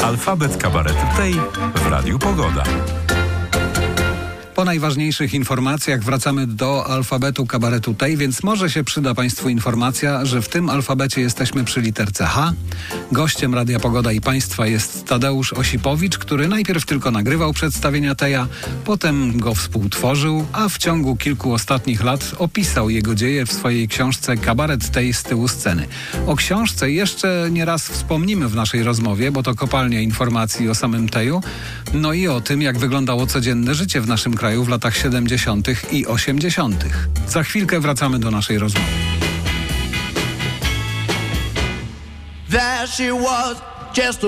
Alfabet kabaretu tej w Radiu Pogoda. Po najważniejszych informacjach wracamy do alfabetu kabaretu tej, więc może się przyda Państwu informacja, że w tym alfabecie jesteśmy przy literce H. Gościem Radia Pogoda i Państwa jest Tadeusz Osipowicz, który najpierw tylko nagrywał przedstawienia Teja, potem go współtworzył, a w ciągu kilku ostatnich lat opisał jego dzieje w swojej książce Kabaret Tej z tyłu sceny. O książce jeszcze nie raz wspomnimy w naszej rozmowie, bo to kopalnia informacji o samym Teju, no i o tym, jak wyglądało codzienne życie w naszym kraju w latach 70. i 80. Za chwilkę wracamy do naszej rozmowy. There she was, just